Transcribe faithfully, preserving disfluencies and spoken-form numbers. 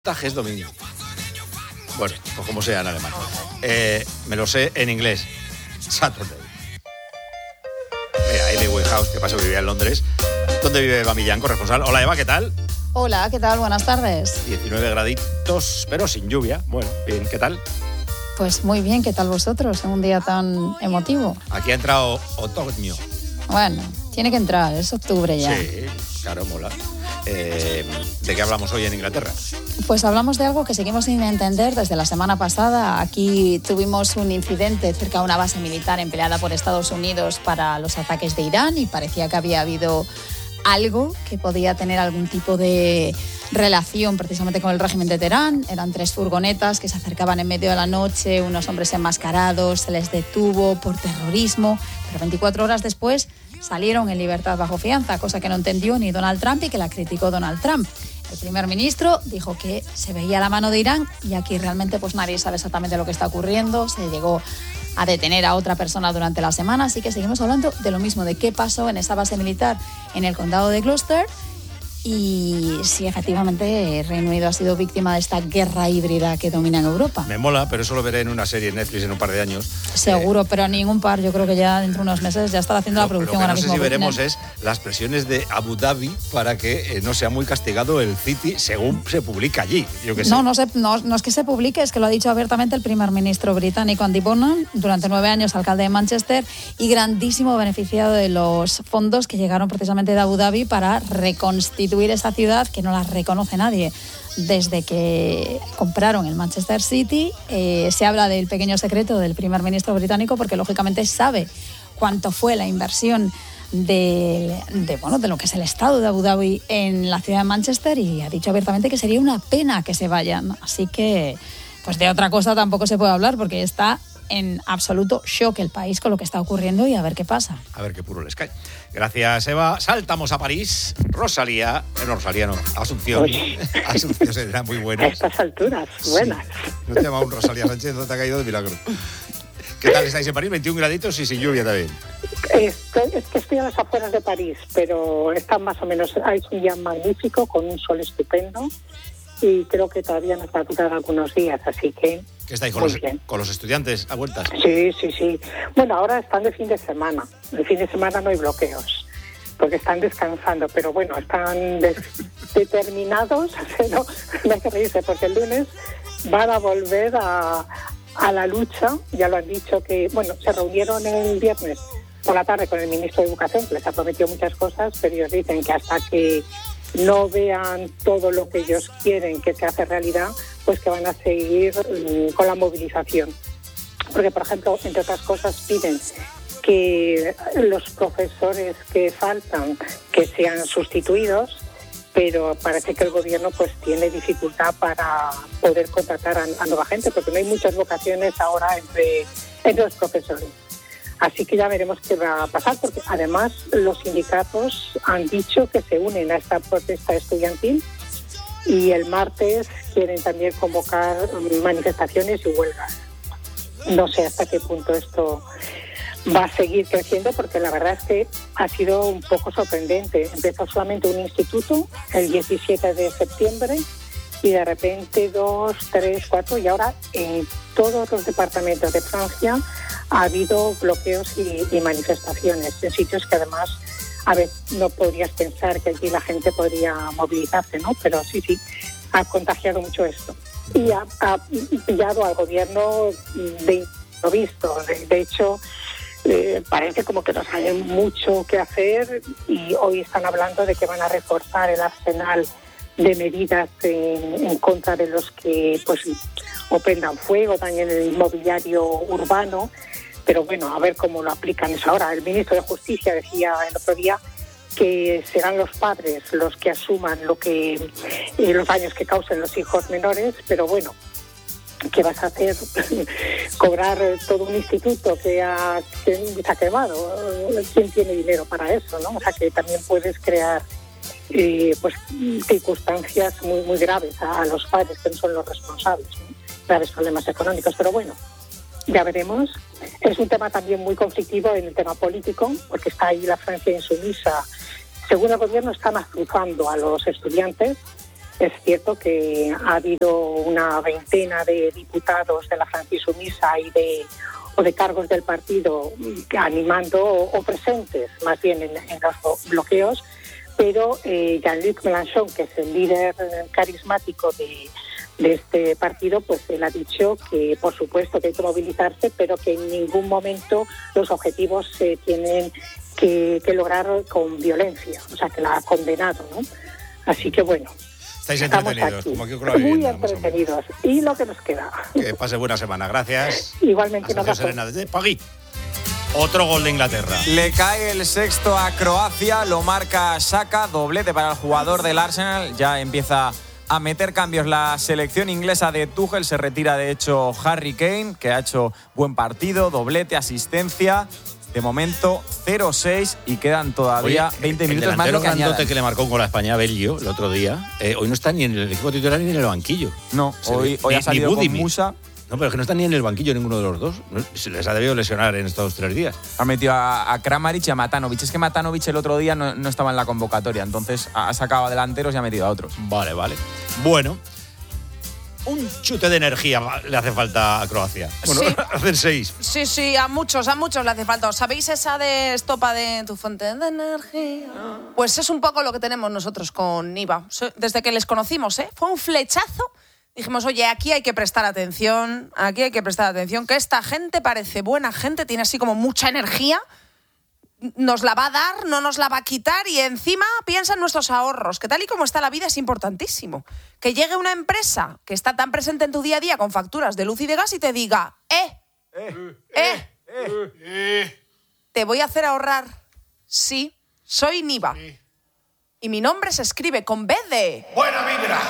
Tag es domingo. Bueno, pues como sea en alemán. Eh, me lo sé en inglés. Saturday. Mira, Amy Winehouse, que pasa que vivía en Londres. ¿Dónde vive Eva Millán, corresponsal? Hola, Eva, ¿qué tal? Hola, ¿qué tal? Buenas tardes. diecinueve graditos, pero sin lluvia. Bueno, bien, ¿qué tal? Pues muy bien, ¿qué tal vosotros en un día tan emotivo? Aquí ha entrado otoño. Bueno, tiene que entrar, es octubre ya. Sí, claro, mola. Eh, ¿De qué hablamos hoy en Inglaterra? Pues hablamos de algo que seguimos sin entender desde la semana pasada. Aquí tuvimos un incidente cerca de una base militar empleada por Estados Unidos para los ataques de Irán y parecía que había habido algo que podía tener algún tipo de relación precisamente con el régimen de Teherán. Eran tres furgonetas que se acercaban en medio de la noche, unos hombres enmascarados, se les detuvo por terrorismo, pero veinticuatro horas después salieron en libertad bajo fianza, cosa que no entendió ni Donald Trump y que la criticó Donald Trump. El primer ministro dijo que se veía la mano de Irán y aquí realmente pues nadie sabe exactamente lo que está ocurriendo. Se llegó a detener a otra persona durante la semana, así que seguimos hablando de lo mismo, de qué pasó en esa base militar en el condado de Gloucester y si efectivamente Reino Unido ha sido víctima de esta guerra híbrida que domina en Europa. Me mola, pero eso lo veré en una serie en Netflix en un par de años. Seguro, eh, pero ningún par. Yo creo que ya dentro de unos meses ya estará haciendo lo, la producción lo que ahora no sé mismo. si veremos es las presiones de Abu Dhabi para que eh, no sea muy castigado el City según se publica allí. Yo qué sé. No, no, se, no, no es que se publique, es que lo ha dicho abiertamente el primer ministro británico Andy Burnham, durante nueve años alcalde de Manchester y grandísimo beneficiado de los fondos que llegaron precisamente de Abu Dhabi para reconstituir esa ciudad que no la reconoce nadie. Desde que compraron el Manchester City, eh, se habla del pequeño secreto del primer ministro británico porque lógicamente sabe cuánto fue la inversión de, de, bueno, de lo que es el estado de Abu Dhabi en la ciudad de Manchester y ha dicho abiertamente que sería una pena que se vayan. Así que, pues de otra cosa tampoco se puede hablar porque está en absoluto shock el país con lo que está ocurriendo y a ver qué pasa. A ver qué puro les cae. Gracias, Eva. Saltamos a París. Rosalía, eh, no, Rosalía no, Asunción. Oye. Asunción será muy buena. A estas alturas, buenas. Sí. No te llama un Rosalía Sánchez, no te ha caído de milagro. ¿Qué tal estáis en París? veintiún graditos y sin lluvia también. Estoy, es que estoy a las afueras de París, pero está más o menos, es un día magnífico, con un sol estupendo, y creo que todavía nos va a durar algunos días, así que... ¿Qué estáis con los, con los estudiantes a vueltas? Sí, sí, sí. Bueno, ahora están de fin de semana. El fin de semana no hay bloqueos, porque están descansando, pero bueno, están de- determinados, no, no hay que reírse, porque el lunes van a volver a, a la lucha. Ya lo han dicho que, bueno, se reunieron el viernes por la tarde con el ministro de Educación, que les ha prometido muchas cosas, pero ellos dicen que hasta que no vean todo lo que ellos quieren que se hace realidad, pues que van a seguir um, con la movilización. Porque, por ejemplo, entre otras cosas, piden que los profesores que faltan que sean sustituidos, pero parece que el gobierno pues tiene dificultad para poder contratar a, a nueva gente, porque no hay muchas vocaciones ahora entre, entre los profesores. Así que ya veremos qué va a pasar, porque además los sindicatos han dicho que se unen a esta protesta estudiantil y el martes quieren también convocar manifestaciones y huelgas. No sé hasta qué punto esto va a seguir creciendo, porque la verdad es que ha sido un poco sorprendente. Empezó solamente un instituto el diecisiete de septiembre y de repente dos, tres, cuatro y ahora en todos los departamentos de Francia ha habido bloqueos y, y manifestaciones en sitios que además, a ver, no podrías pensar que allí la gente podría movilizarse, ¿no? Pero sí, sí, ha contagiado mucho esto. Y ha, ha pillado al gobierno de improviso. De, de hecho, eh, parece como que no saben mucho qué hacer y hoy están hablando de que van a reforzar el arsenal de medidas en, en contra de los que pues o prendan fuego, dañen el mobiliario urbano, pero bueno, a ver cómo lo aplican eso ahora. El ministro de Justicia decía el otro día que serán los padres los que asuman lo que eh, los daños que causen los hijos menores, pero bueno, ¿qué vas a hacer? Cobrar todo un instituto que ha, que se ha quemado. ¿Quién tiene dinero para eso, no? O sea que también puedes crear eh, pues circunstancias muy muy graves a, a los padres, que no son los responsables, ¿no? Graves problemas económicos, pero bueno, ya veremos. Es un tema también muy conflictivo en el tema político, porque está ahí la Francia insumisa. Según el gobierno, están azuzando a los estudiantes Es cierto que ha habido una veintena de diputados de la Franchisumisa y de o de cargos del partido animando o, o presentes más bien en, en los bloqueos, pero eh, Jean-Luc Mélenchon, que es el líder carismático de, de este partido, pues él ha dicho que por supuesto que hay que movilizarse, pero que en ningún momento los objetivos se tienen que, que lograr con violencia, o sea que la ha condenado, ¿no? Así que bueno. Estáis entretenidos, como aquí con la muy vivienda. entretenidos. Y lo que nos queda. Que pase buena semana, gracias. Igualmente. Hasta Serena desde Pagui. Otro gol de Inglaterra. Le cae el sexto a Croacia, lo marca Xhaka, doblete para el jugador del Arsenal. Ya empieza a meter cambios la selección inglesa de Tuchel. Se retira, de hecho, Harry Kane, que ha hecho buen partido, doblete, asistencia. De momento, cero seis y quedan todavía Oye, veinte el minutos más. El lo que delantero añadan. que le marcó con la España a Belgio el otro día, eh, hoy no está ni en el equipo titular ni en el banquillo. No, Se hoy, ve- hoy ni- ha salido ni con Budimir. Musa. No, pero es que no está ni en el banquillo ninguno de los dos. No, se les ha debido lesionar en estos tres días. Ha metido a, a Kramaric y a Matanovic. Es que Matanovic el otro día no, no estaba en la convocatoria, entonces ha sacado a delanteros y ha metido a otros. Vale, vale. Bueno, un chute de energía le hace falta a Croacia. Bueno, Sí. hacen seis. Sí, sí, a muchos, a muchos le hace falta. ¿Os ¿Sabéis esa de estopa de tu fuente de energía? Pues es un poco lo que tenemos nosotros con Niva. Desde que les conocimos, ¿eh? Fue un flechazo. Dijimos, oye, aquí hay que prestar atención, aquí hay que prestar atención, que esta gente parece buena gente, tiene así como mucha energía, nos la va a dar, no nos la va a quitar y encima piensa en nuestros ahorros, que tal y como está la vida es importantísimo. Que llegue una empresa que está tan presente en tu día a día con facturas de luz y de gas y te diga, eh, eh, eh, eh, te voy a hacer ahorrar. Sí, soy Niva. Y mi nombre se escribe con B de... Buena vibra.